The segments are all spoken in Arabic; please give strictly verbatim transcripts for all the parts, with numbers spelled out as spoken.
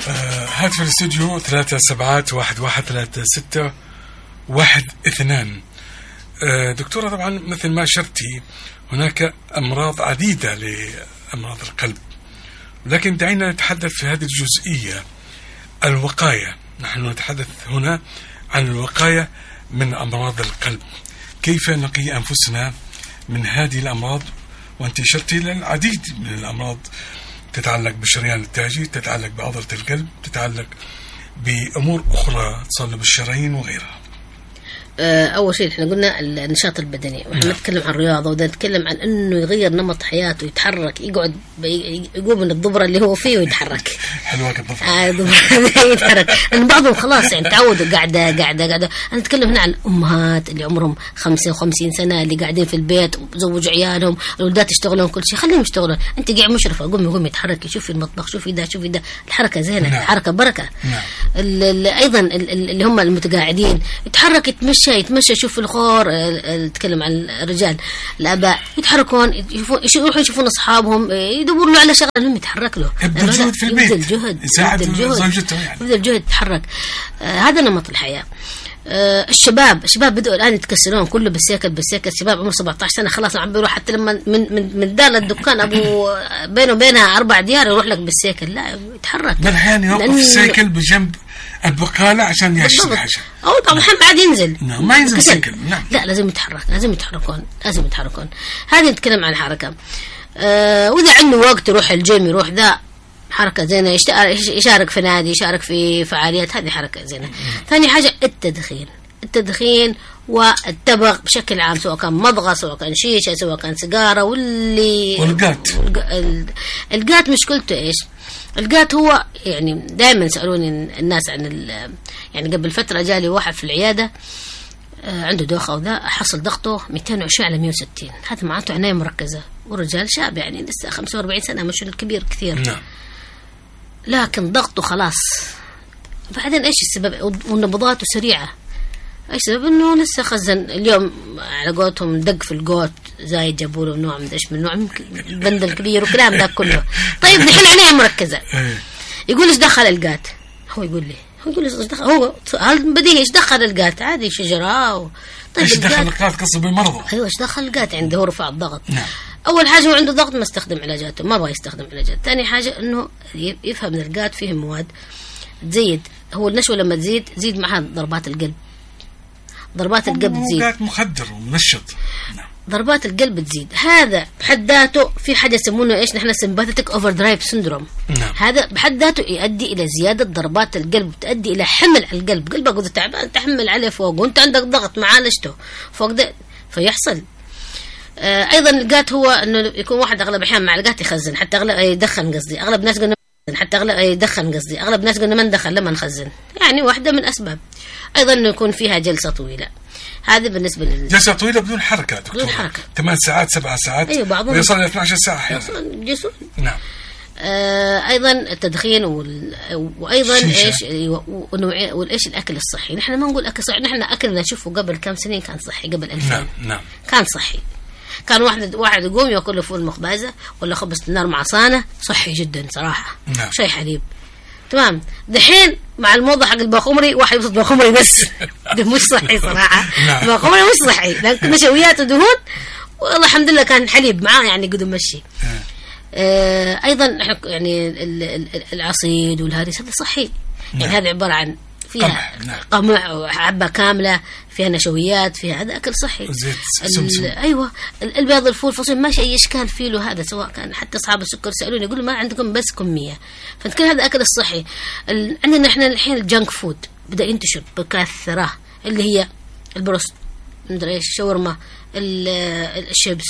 آه هاتف الاستوديو ثلاثة سبعات واحد واحد ثلاثة ستة واحد اثنان. آه دكتورة، طبعا مثل ما أشرتي هناك أمراض عديدة لأمراض القلب، لكن دعينا نتحدث في هذه الجزئية الوقاية. نحن نتحدث هنا عن الوقاية من أمراض القلب، كيف نقي أنفسنا من هذه الأمراض؟ وأنت أشرتي للعديد من الأمراض تتعلق بالشريان التاجي، تتعلق بعضلة القلب، تتعلق بأمور أخرى تصلب الشرايين وغيرها. أول شيء إحنا قلنا النشاط البدني، وإحنا نتكلم عن الرياضة، وده نتكلم عن إنه يغير نمط حياته، يتحرك، يقعد يقوم من الضبرة اللي هو فيه ويتحرك. حلوة الضبرة. آه يتحرك. إن بعضهم خلاص يعني تعودوا قاعدة قاعدة قاعدة. أنا أتكلم هنا عن الأمهات اللي عمرهم خمسين وخمسين سنة، اللي قاعدين في البيت وزوجوا عيالهم، الولدات يشتغلون كل شيء، خليهم يشتغلون. أنت قاعد مشرفة، قومي قومي يتحركي، شوفي المطبخ، شوفي ده شوفي ده، الحركة زينة. نعم. الحركة بركة. نعم. أيضا اللي هم المتقاعدين يتحرك، يتمشى يتمشى يشوف الخور. نتكلم عن الرجال، الآباء يتحركون، يروحوا يشوفون أصحابهم، يدوروا له على شغلة لهم يتحرك له. يبذل جهد في البيت، يبذل جهد، يساعد زوجته، يعني يبذل جهد يتحرك. آه هذا نمط الحياة. آه الشباب الشباب بدأوا الآن يتكسرون، كله بالسيكل بالسيكل. الشباب عمره سبعة عشر سنة خلاص عم بيروح، حتى لما من من من دار الدكان أبو بينه وبينها أربع ديار يروح لك بالسيكل. لا، يتحرك. بالحين يوقف السيكل بجنب البقالة عشان يشتري حاجة، أو طبعا الحين بعد ينزل. نعم، ما ينزل سيكل. نعم. لا، لازم يتحرك، لازم يتحركون، لازم يتحركون. هذه نتكلم عن الحركة. آه وإذا عنده وقت يروح الجيم، يروح ذا، حركة زينة. يشارك في نادي، يشارك في فعاليات، هذه حركة زينة. ثاني حاجة التدخين. التدخين والتبغ بشكل عام، سواء كان مضغة، سواء كان شيشة، سواء كان سيجارة، واللي والقات. القات مشكلته إيش؟ القات هو يعني دائما سألوني الناس عن يعني قبل فترة جالي واحد في العيادة عنده دوخة وذا، حصل ضغطه مئتين وعشرين على مئة وستين. هذا معناته عناية مركزة، ورجال شاب يعني لسه خمسة وأربعين سنة، مش الكبير كثير. نعم. لكن ضغطه خلاص. بعدين ايش السبب؟ ونبضاته سريعة. ايش السبب؟ انه لسه خزن اليوم على قولتهم دق في القوت زايد، جابوا له نوع من ايش من نوع من البند الكبير وكلام ذا كله. طيب نحن عناية مركزة. يقول ايش دخل القات؟ هو يقول لي هو يقول ايش دخل، هو هل بديهي ايش دخل القات؟ عادي شجرة. و... طيب ايش دخل القات؟ قصة بالمرضى. ايوه، ايش دخل القات؟ عنده هو رفع الضغط. نعم. اول حاجه هو عنده ضغط، ما استخدم علاجاته، ما بغى يستخدم علاجات. ثاني حاجه انه يفهم ان القات فيه مواد تزيد. هو النشوه لما تزيد تزيد معها ضربات القلب. ضربات القلب تزيد. قات مخدر ومنشط. نعم. ضربات القلب تزيد. هذا بحد ذاته في حاجه يسمونه ايش نحن سمباثيك اوفر درايف سندروم. نعم. هذا بحد ذاته يؤدي الى زياده ضربات القلب، تؤدي الى حمل على القلب. قلبك اذا تعبان تحمل عليه فوق، وانت عندك ضغط معالجته فوق ده، فيحصل. آه ايضا القات هو انه يكون واحد اغلب الاحيان مع القات يخزن، حتى اغلب يدخن قصدي اغلب الناس قلنا حتى اغلب يدخن قصدي اغلب الناس قلنا ما ندخن لما نخزن، يعني واحده من اسباب. ايضا انه يكون فيها جلسه طويله. هذه بالنسبه لل جلسه طويله بدون حركه دكتور. بدون حركه ثمان ساعات سبع ساعات. ايوه، بعضهم يوصل الى اثنتي عشرة ساعه احيانا. نعم. آه ايضا التدخين وال... وايضا ايش ونوعيه والايش الاكل الصحي. نحن ما نقول اكل صحي، نحن اكلنا نشوفه قبل كم سنين كان صحي، قبل ألفين. نعم نعم كان صحي. كان واحد واحد يقوم ياكل له فول مخبازه ولا خبز النار مع صانه، صحي جدا صراحه. نعم. شيء حليب تمام. دحين مع الموضه حق الباخمري واحد يبسط باخمري بس ده مش صحي صراحه. نعم. الباخمري مش صحي، لكن نشويات ودهون، والله الحمد لله كان حليب معاه يعني قدم مشي. آه ايضا يعني العصيد والهريس هذا صحي. نعم. يعني هذا عباره عن فيها قمع وحبة كاملة، فيها نشويات، فيها هذا أكل صحي. أيوة. البيض، الفول، فصيل، ما شيء إشكال فيه له هذا، سواء كان حتى أصحاب السكر سألوني يقولوا ما عندكم بس كمية، فنتكلم هذا أكل الصحي. عندنا إحنا الحين الجنك فود بدأ ينتشر بكثرة، اللي هي البروست، مدري إيش، شاورما، الشيبس،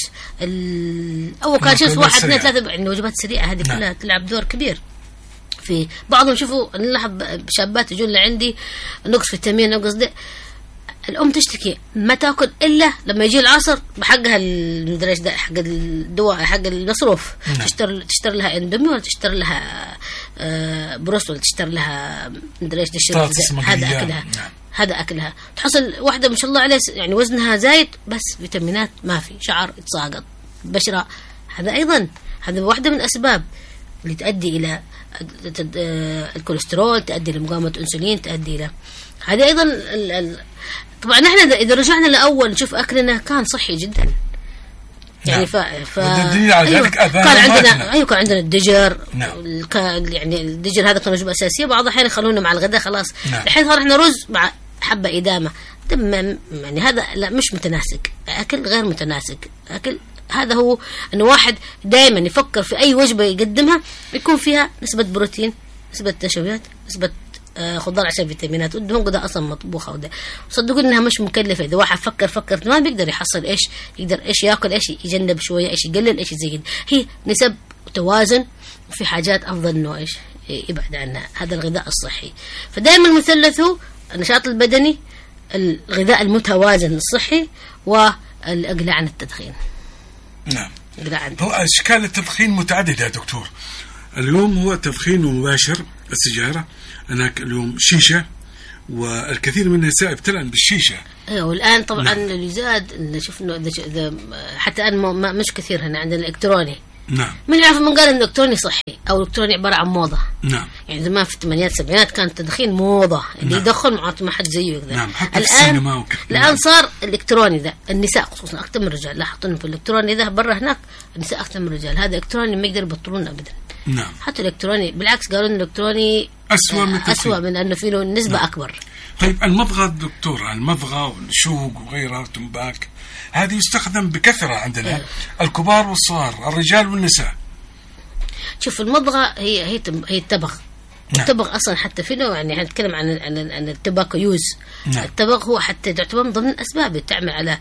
أول كان شيبس واحد اثنين ثلاثة، يعني وجبات سريعة هذه كلها تلعب دور كبير في بعضهم. شوفوا نلاحظ شابات يجون لعندي نقص فيتامين، نقص ده، الأم تشتكي ما تأكل إلا لما يجي العصر بحقها المدريش ده، حق الدواء، حق المصروف. نعم. تشتري تشتري لها اندومي، ولا تشتري لها آه بروست، ولا تشتري لها مدريش ده، هذا أكلها. نعم. هذا أكلها. تحصل واحدة ما شاء الله عليه يعني وزنها زايد، بس فيتامينات ما في، شعر يتساقط، بشرة. هذا أيضا هذا واحدة من أسباب. اللي تؤدي إلى الكوليسترول، تؤدي لمقاومة الأنسولين، تؤدي إلى هذه أيضا ال... ال... طبعا نحن إذا رجعنا لأول نشوف أكلنا كان صحي جدا يعني. ف, ف... أيوة. كان عندنا أيوة كان عندنا الدجر. نعم. الك... يعني الدجر هذا كان وجبة أساسية، بعض الأحيان يخلونه مع الغداء خلاص. نعم. الحين صار إحنا رز مع حبة إدامة، يعني هذا لا مش متناسق، أكل غير متناسق. أكل هذا هو أنه واحد دائما يفكر في أي وجبة يقدمها يكون فيها نسبة بروتين، نسبة نشويات، نسبة آه خضار عشان فيتامينات، والدهون قد أصلا مطبوخة. وده صدقوا إنها مش مكلفة. إذا واحد فكر فكر ما بيقدر يحصل إيش يقدر إيش يأكل، إيش يجنب شوية، إيش يقلل، إيش يزيد. هي نسب توازن، وفي حاجات أفضل إنه إيش يبعد عنها. هذا الغذاء الصحي. فدائما مثلث هو النشاط البدني، الغذاء المتوازن الصحي، والإقلاع عن التدخين. نعم. هو أشكال التدخين متعددة يا دكتور. اليوم هو تدخين مباشر السيجارة، هناك اليوم شيشة، والكثير من النساء ابتلأن بالشيشة. ايوه والآن طبعا نعم. اللي زاد اللي شفنا إذا حتى الآن ما مش كثير هنا عندنا الإلكتروني. نعم. من يعرف من قال إن الإلكتروني صحي أو الإلكتروني عبارة عن موضة. نعم. يعني زمان في الثمانينات السبعينات كان التدخين موضة، اللي نعم. يدخن ما حد زيه كذا. نعم. حتى الآن في السينما وكذا. الآن صار الإلكتروني ذا النساء خصوصا أكثر من الرجال، لاحظتوا في الإلكتروني ذا برا هناك النساء أكثر من الرجال. هذا إلكتروني ما يقدر يبطلون أبدا. نعم. حتى الإلكتروني بالعكس قالوا إن الإلكتروني أسوأ من أسوأ من أنه فيه له نسبة نعم. أكبر. طيب المضغة دكتور، المضغة والشوق وغيرها والتمباك هذه يستخدم بكثرة عندنا أه. الكبار والصغار، الرجال والنساء. شوف المضغة هي هي هي التبغ. نعم. التبغ أصلا حتى فيه يعني هنتكلم عن عن عن التباكو يوز. نعم. التبغ هو حتى تعتبر من ضمن الأسباب تعمل على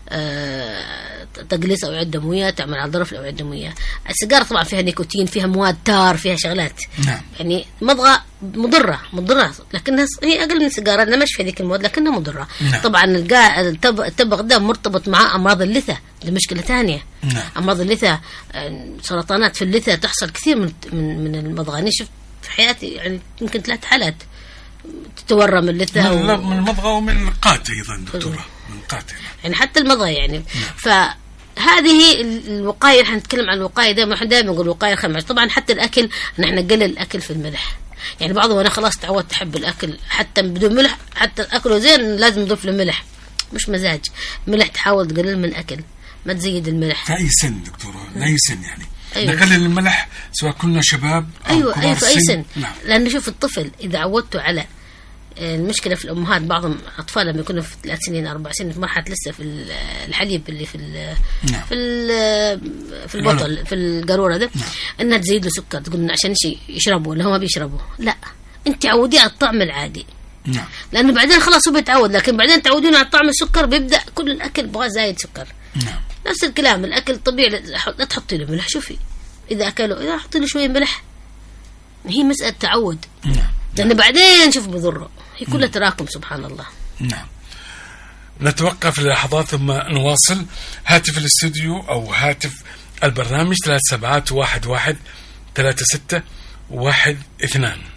آه تقليص أوعية دموية، تعمل على ضرر الأوعية الدموية. السيجارة طبعا فيها نيكوتين، فيها مواد تار، فيها شغلات. نعم. يعني مضغة مضرة مضرة، لكنها هي أقل من السيجارة، أنا مش في هذيك المواد لكنها مضرة. نعم. طبعا التبغ ده مرتبط مع أمراض اللثة، دي مشكلة ثانية. نعم. أمراض اللثة، سرطانات في اللثة تحصل كثير من من من المضغة. أنا شفت في حياتي يعني يمكن ثلاث حالات تتورم اللثة من, و... من المضغة ومن القات أيضا دكتورة، من القات يعني حتى المضغة يعني. نعم. فهذه الوقاية، نحن نتكلم عن الوقاية دائما، نحن دائما نقول وقاية خمس. طبعا حتى الأكل نحن نقلل الأكل في الملح، يعني بعضهم أنا خلاص تعودت أحب الأكل حتى بدون ملح، حتى الأكل زين لازم نضيف له ملح، مش مزاج. ملح تحاول تقلل من الأكل، ما تزيد الملح. في أي سن دكتورة؟ في أي سن يعني؟ أيوة. نقلل الملح سواء كنا شباب أو أيوة كبار أيوة في أي سن. نعم. لأنه شوف الطفل إذا عودته على المشكلة في الأمهات، بعضهم أطفال لما يكونوا في ثلاث سنين أربع سنين في مرحلة لسه في الحليب اللي في ال نعم. في ال في البطل في القارورة ده. نعم. إنها تزيد له سكر، تقول عشان شيء يشربوا ولا هو ما بيشربوا، لا أنت عوديه على الطعم العادي. نعم. لأنه بعدين خلاص هو بيتعود، لكن بعدين تعودين على طعم السكر بيبدأ كل الأكل بغى زايد سكر. نعم. نفس الكلام الأكل طبيعي، لا تحطي له ملح. شوفي إذا أكلوا إذا حطي له شوية ملح، هي مسألة تعود. نعم. لأن بعدين شوف بضره، هي كلها تراكم سبحان الله. نعم. نتوقف للحظات ثم نواصل. هاتف الاستوديو أو هاتف البرنامج ثلاث سبعات واحد واحد ثلاثة ستة واحد اثنان.